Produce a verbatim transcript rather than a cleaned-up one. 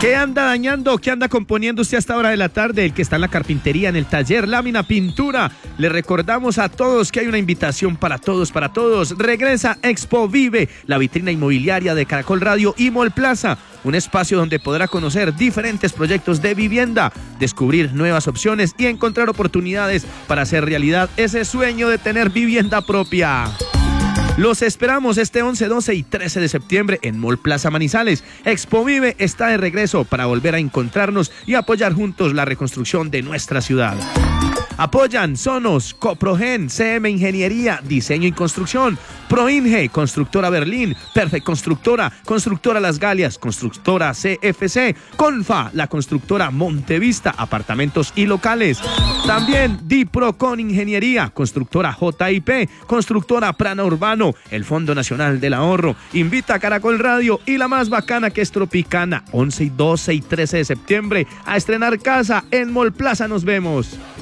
¿Qué anda dañando? ¿Qué anda componiendo usted a esta hora de la tarde? El que está en la carpintería, en el taller, lámina, pintura. Le recordamos a todos que hay una invitación para todos, para todos. Regresa Expo Vive, la vitrina inmobiliaria de Caracol Radio y Mall Plaza. Un espacio donde podrá conocer diferentes proyectos de vivienda, descubrir nuevas opciones y encontrar oportunidades para hacer realidad ese sueño de tener vivienda propia. Los esperamos este once, doce y trece de septiembre en Mall Plaza Manizales. Expo Vive está de regreso para volver a encontrarnos y apoyar juntos la reconstrucción de nuestra ciudad. Apoyan Sonos, Coprogen, C M Ingeniería, Diseño y Construcción, Proinge, Constructora Berlín, Perfect Constructora, Constructora Las Galias, Constructora C F C, Confa, la Constructora Montevista, Apartamentos y Locales. También Dipro con Ingeniería, Constructora J I P, Constructora Prana Urbano, el Fondo Nacional del Ahorro, invita a Caracol Radio y la más bacana que es Tropicana, once, doce y trece de septiembre a estrenar casa en Mall Plaza. Nos vemos.